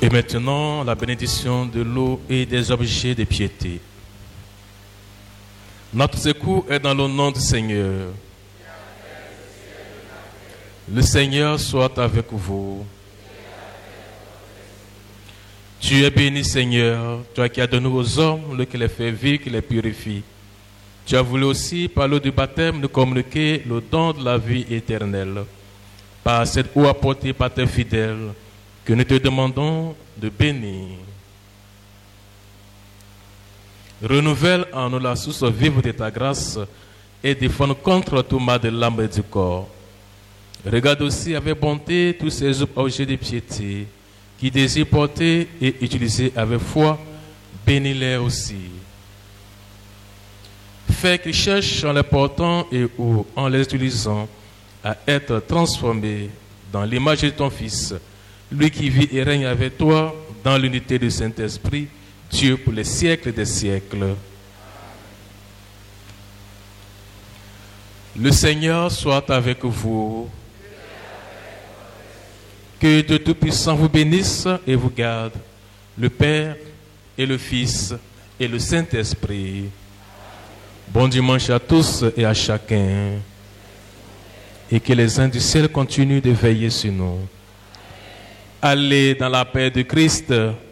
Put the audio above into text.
Et maintenant, la bénédiction de l'eau et des objets de piété. Notre secours est dans le nom du Seigneur. Le Seigneur soit avec vous. Tu es béni, Seigneur, toi qui as donné aux hommes le qui les fait vivre, qui les purifie. Tu as voulu aussi, par l'eau du baptême, nous communiquer le don de la vie éternelle. Par cette eau apportée par tes fidèles, que nous te demandons de bénir. Renouvelle en nous la source vive de ta grâce et défends contre tout mal de l'âme et du corps. Regarde aussi avec bonté tous ces objets de piété qui désirent porter et utiliser avec foi, bénis-les aussi. Fais qu'ils cherchent en les portant et ou en les utilisant à être transformés dans l'image de ton Fils, lui qui vit et règne avec toi dans l'unité du Saint-Esprit, Dieu pour les siècles des siècles. Le Seigneur soit avec vous. Que Dieu Tout-Puissant vous bénisse et vous garde, le Père et le Fils et le Saint-Esprit. Bon dimanche à tous et à chacun. Et que les anges du ciel continuent de veiller sur nous. Allez dans la paix de Christ.